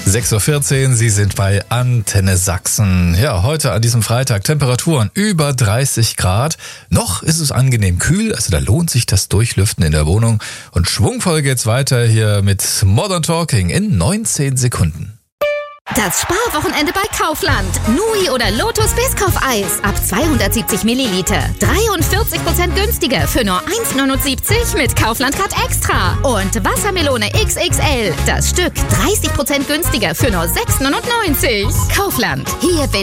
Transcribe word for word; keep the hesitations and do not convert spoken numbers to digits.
sechs Uhr vierzehn, Sie sind bei Antenne Sachsen. Ja, heute an diesem Freitag Temperaturen über dreißig Grad. Noch ist es angenehm kühl, also da lohnt sich das Durchlüften in der Wohnung. Und schwungvoll geht's weiter hier mit Modern Talking in neunzehn Sekunden. Das Sparwochenende bei Kaufland. Nui oder Lotus Biscoff-Eis ab zweihundertsiebzig Milliliter. dreiundvierzig Prozent günstiger für nur eins neunundsiebzig mit Kaufland Card Extra. Und Wassermelone X X L. Das Stück dreißig Prozent günstiger für nur sechs neunundneunzig. Kaufland. Hier